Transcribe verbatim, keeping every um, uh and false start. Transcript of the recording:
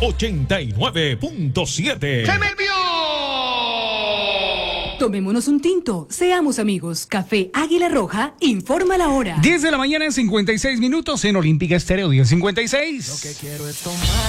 ochenta y nueve punto siete. ¡Se me envió! Tomémonos un tinto, seamos amigos. Café Águila Roja, informa la hora. diez de la mañana en cincuenta y seis minutos en Olímpica Estéreo diez cincuenta y seis. Lo que quiero es tomar.